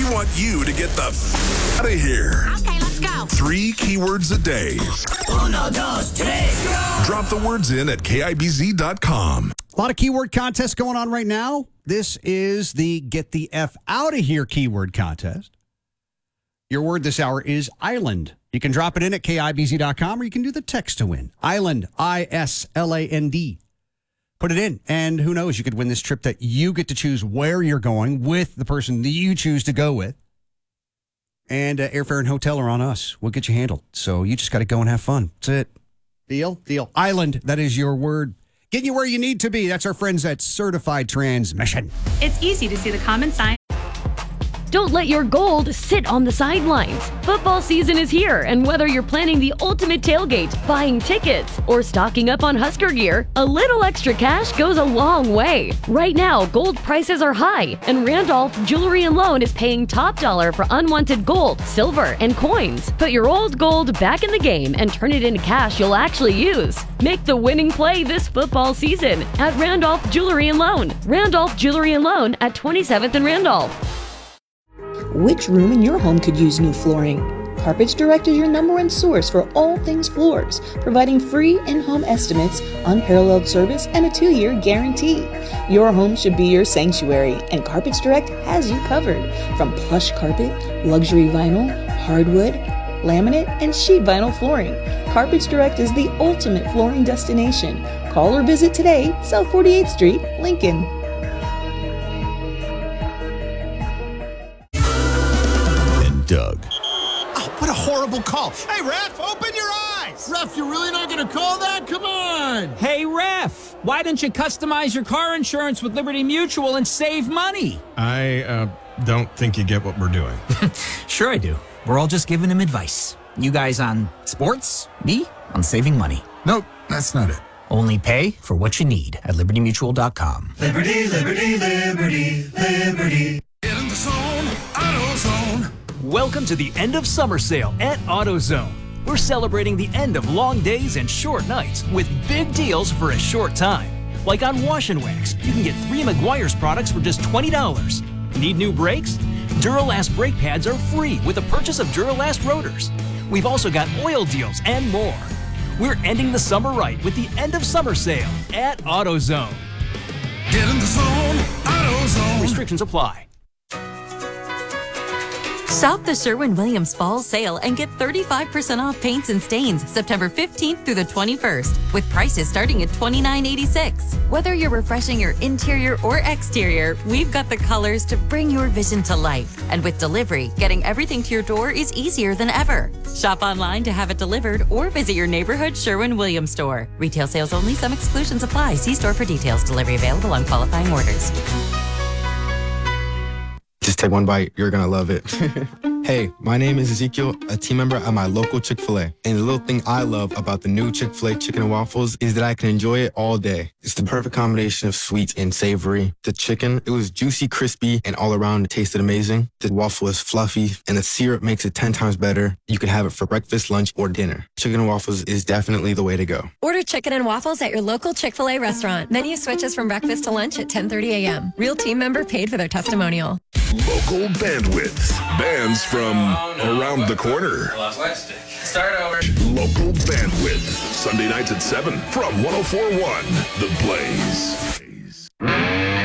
want you to get the out of here. Okay, let's go. 3 keywords a day. 1, 2, 3, go! Drop the words in at KIBZ.com. A lot of keyword contests going on right now. This is the Get the F Out of Here keyword contest. Your word this hour is island. You can drop it in at KIBZ.com or you can do the text to win. Island, ISLAND. Put it in, and who knows, you could win this trip that you get to choose where you're going with the person that you choose to go with. And airfare and hotel are on us. We'll get you handled. So you just got to go and have fun. That's it. Deal? Deal. Island, that is your word. Getting you where you need to be. That's our friends at Certified Transmission. It's easy to see the common sign. Don't let your gold sit on the sidelines. Football season is here, and whether you're planning the ultimate tailgate, buying tickets, or stocking up on Husker gear, a little extra cash goes a long way. Right now, gold prices are high, and Randolph Jewelry and Loan is paying top dollar for unwanted gold, silver, and coins. Put your old gold back in the game and turn it into cash you'll actually use. Make the winning play this football season at Randolph Jewelry and Loan. Randolph Jewelry and Loan at 27th and Randolph. Which room in your home could use new flooring? Carpets Direct is your #1 source for all things floors, providing free in-home estimates, unparalleled service, and a 2-year guarantee. Your home should be your sanctuary, and Carpets Direct has you covered. From plush carpet, luxury vinyl, hardwood, laminate, and sheet vinyl flooring, Carpets Direct is the ultimate flooring destination. Call or visit today, South 48th Street, Lincoln. Doug. Oh, what a horrible call. Hey, ref, open your eyes. Ref, you're really not going to call that? Come on. Hey, ref, why don't you customize your car insurance with Liberty Mutual and save money? I don't think you get what we're doing. Sure I do. We're all just giving him advice. You guys on sports, me on saving money. Nope, that's not it. Only pay for what you need at libertymutual.com. Liberty, liberty, liberty, liberty. Get in the zone, AutoZone. Welcome to the end of summer sale at AutoZone. We're celebrating the end of long days and short nights with big deals for a short time. Like on Wash and Wax, you can get 3 Meguiar's products for just $20. Need new brakes? Duralast brake pads are free with the purchase of Duralast rotors. We've also got oil deals and more. We're ending the summer right with the end of summer sale at AutoZone. Get in the zone, AutoZone. Restrictions apply. Shop the Sherwin-Williams Fall Sale and get 35% off paints and stains September 15th through the 21st, with prices starting at $29.86. Whether you're refreshing your interior or exterior, we've got the colors to bring your vision to life. And with delivery, getting everything to your door is easier than ever. Shop online to have it delivered or visit your neighborhood Sherwin-Williams store. Retail sales only. Some exclusions apply. See store for details. Delivery available on qualifying orders. Just take one bite. You're going to love it. Hey, my name is Ezekiel, a team member at my local Chick-fil-A. And the little thing I love about the new Chick-fil-A chicken and waffles is that I can enjoy it all day. It's the perfect combination of sweet and savory. The chicken, it was juicy, crispy, and all around it tasted amazing. The waffle is fluffy, and the syrup makes it 10 times better. You can have it for breakfast, lunch, or dinner. Chicken and waffles is definitely the way to go. Order chicken and waffles at your local Chick-fil-A restaurant. Menu switches from breakfast to lunch at 10:30 a.m. Real team member paid for their testimonial. Local bandwidth. Bands from around the corner. Start over. Local bandwidth. Sunday nights at 7 from 104.1 The Blaze.